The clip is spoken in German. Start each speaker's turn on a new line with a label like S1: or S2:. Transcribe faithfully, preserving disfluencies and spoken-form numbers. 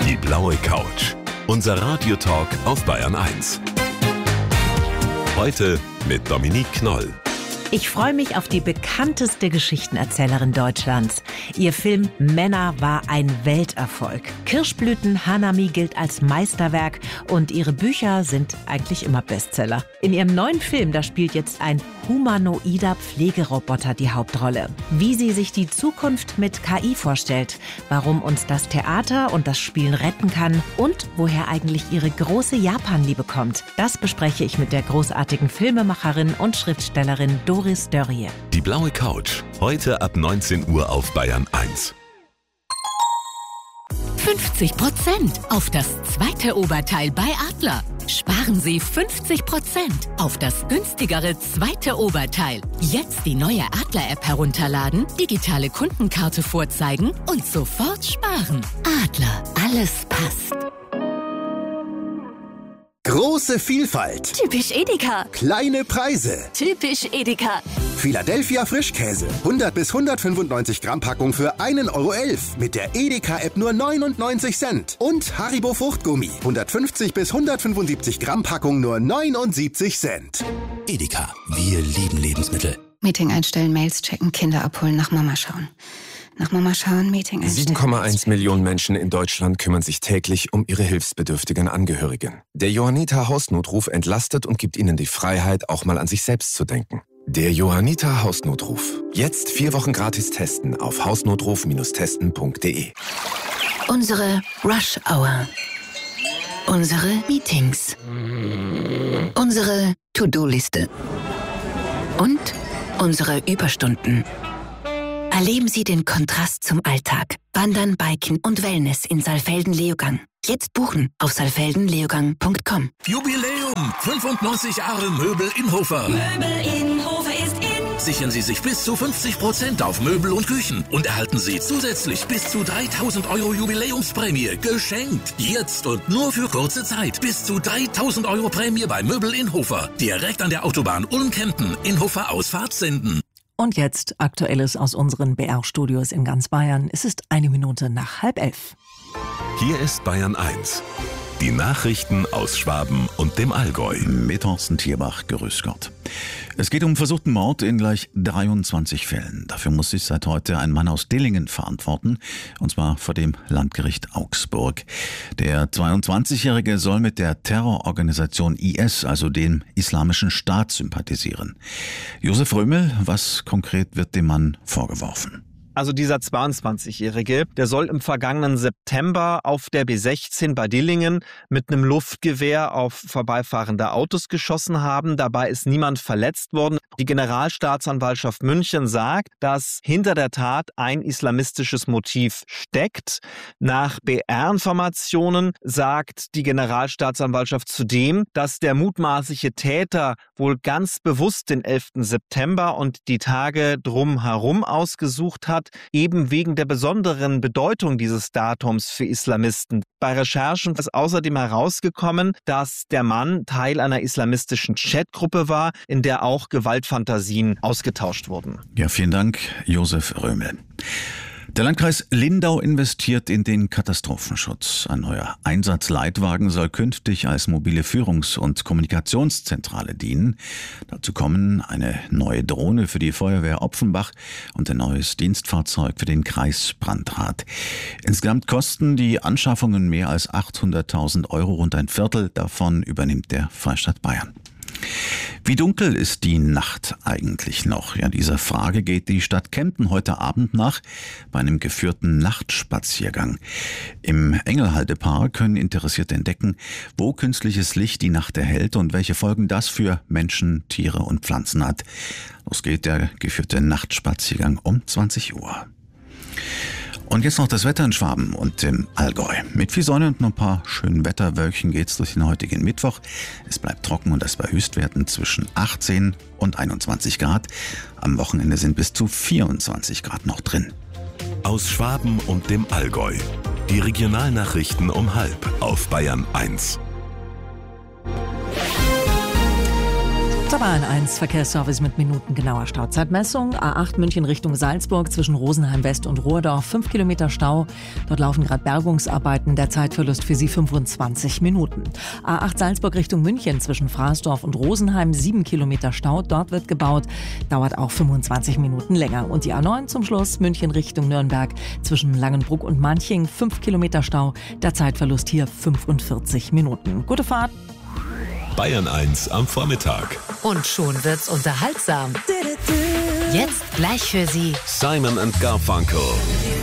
S1: Die blaue Couch. Unser Radiotalk auf Bayern eins. Heute mit Dominique Knoll.
S2: Ich freue mich auf die bekannteste Geschichtenerzählerin Deutschlands. Ihr Film Männer war ein Welterfolg. Kirschblüten Hanami gilt als Meisterwerk und ihre Bücher sind eigentlich immer Bestseller. In ihrem neuen Film, da spielt jetzt ein humanoider Pflegeroboter die Hauptrolle. Wie sie sich die Zukunft mit K I vorstellt, warum uns das Theater und das Spielen retten kann und woher eigentlich ihre große Japanliebe kommt, das bespreche ich mit der großartigen Filmemacherin und Schriftstellerin Doris Dörrie.
S1: Die blaue Couch. Heute ab neunzehn Uhr auf Bayern eins.
S3: fünfzig Prozent auf das zweite Oberteil bei Adler. Sparen Sie fünfzig Prozent auf das günstigere zweite Oberteil. Jetzt die neue Adler-App herunterladen, digitale Kundenkarte vorzeigen und sofort sparen. Adler, alles passt.
S4: Große Vielfalt.
S5: Typisch Edeka.
S4: Kleine Preise.
S5: Typisch Edeka.
S4: Philadelphia Frischkäse. hundert bis hundertfünfundneunzig Gramm Packung für einen Euro elf. Mit der Edeka-App nur neunundneunzig Cent. Und Haribo Fruchtgummi. hundertfünfzig bis hundertfünfundsiebzig Gramm Packung nur neunundsiebzig Cent.
S6: Edeka. Wir lieben Lebensmittel.
S7: Meeting einstellen, Mails checken, Kinder abholen, nach Mama schauen. Nach Mama schauen, Meeting einstellen.
S8: sieben Komma eins Millionen Menschen in Deutschland kümmern sich täglich um ihre hilfsbedürftigen Angehörigen. Der Johanniter Hausnotruf entlastet und gibt ihnen die Freiheit, auch mal an sich selbst zu denken. Der Johanniter Hausnotruf. Jetzt vier Wochen gratis testen auf hausnotruf testen punkt de.
S3: Unsere Rush Hour. Unsere Meetings. Unsere To-Do-Liste. Und unsere Überstunden. Erleben Sie den Kontrast zum Alltag. Wandern, Biken und Wellness in Saalfelden-Leogang. Jetzt buchen auf saalfelden leogang punkt com.
S6: Jubiläum! fünfundneunzig Jahre Möbel Inhofer.
S5: Möbel Inhofer ist in.
S6: Sichern Sie sich bis zu fünfzig Prozent auf Möbel und Küchen und erhalten Sie zusätzlich bis zu dreitausend Euro Jubiläumsprämie geschenkt. Jetzt und nur für kurze Zeit. Bis zu dreitausend Euro Prämie bei Möbel Inhofer. Direkt an der Autobahn Ulm-Kempten. Inhofer Ausfahrt senden.
S2: Und jetzt Aktuelles aus unseren B R-Studios in ganz Bayern. Es ist eine Minute nach halb elf.
S1: Hier ist Bayern eins. Die Nachrichten aus Schwaben und dem Allgäu.
S9: Mit Thorsten Tierbach, grüß Gott. Es geht um versuchten Mord in gleich dreiundzwanzig Fällen. Dafür muss sich seit heute ein Mann aus Dillingen verantworten, und zwar vor dem Landgericht Augsburg. Der zweiundzwanzigjährige soll mit der Terrororganisation I S, also dem Islamischen Staat, sympathisieren. Josef Römel, was konkret wird dem Mann vorgeworfen?
S10: Also dieser zweiundzwanzigjährige, der soll im vergangenen September auf der B sechzehn bei Dillingen mit einem Luftgewehr auf vorbeifahrende Autos geschossen haben. Dabei ist niemand verletzt worden. Die Generalstaatsanwaltschaft München sagt, dass hinter der Tat ein islamistisches Motiv steckt. Nach B R-Informationen sagt die Generalstaatsanwaltschaft zudem, dass der mutmaßliche Täter wohl ganz bewusst den elften September und die Tage drumherum ausgesucht hat, eben wegen der besonderen Bedeutung dieses Datums für Islamisten. Bei Recherchen ist außerdem herausgekommen, dass der Mann Teil einer islamistischen Chatgruppe war, in der auch Gewaltfantasien ausgetauscht wurden.
S9: Ja, vielen Dank, Josef Römel. Der Landkreis Lindau investiert in den Katastrophenschutz. Ein neuer Einsatzleitwagen soll künftig als mobile Führungs- und Kommunikationszentrale dienen. Dazu kommen eine neue Drohne für die Feuerwehr Opfenbach und ein neues Dienstfahrzeug für den Kreisbrandrat. Insgesamt kosten die Anschaffungen mehr als achthunderttausend Euro, rund ein Viertel davon übernimmt der Freistaat Bayern. Wie dunkel ist die Nacht eigentlich noch? Ja, dieser Frage geht die Stadt Kempten heute Abend nach bei einem geführten Nachtspaziergang. Im Engelhalde-Park können Interessierte entdecken, wo künstliches Licht die Nacht erhält und welche Folgen das für Menschen, Tiere und Pflanzen hat. Los geht der geführte Nachtspaziergang um zwanzig Uhr. Und jetzt noch das Wetter in Schwaben und im Allgäu. Mit viel Sonne und noch ein paar schönen Wetterwölkchen geht's durch den heutigen Mittwoch. Es bleibt trocken und das bei Höchstwerten zwischen achtzehn und einundzwanzig Grad. Am Wochenende sind bis zu vierundzwanzig Grad noch drin.
S1: Aus Schwaben und dem Allgäu. Die Regionalnachrichten um halb auf Bayern eins.
S11: Unser Bayern eins Verkehrsservice mit minutengenauer Stauzeitmessung. A acht München Richtung Salzburg zwischen Rosenheim West und Rohrdorf. fünf Kilometer Stau. Dort laufen gerade Bergungsarbeiten. Der Zeitverlust für Sie fünfundzwanzig Minuten. A acht Salzburg Richtung München zwischen Fraßdorf und Rosenheim. sieben Kilometer Stau. Dort wird gebaut. Dauert auch fünfundzwanzig Minuten länger. Und die A neun zum Schluss München Richtung Nürnberg zwischen Langenbruck und Manching. fünf Kilometer Stau. Der Zeitverlust hier fünfundvierzig Minuten. Gute Fahrt.
S1: Bayern eins am Vormittag.
S3: Und schon wird's unterhaltsam. Jetzt gleich für Sie
S1: Simon and Garfunkel.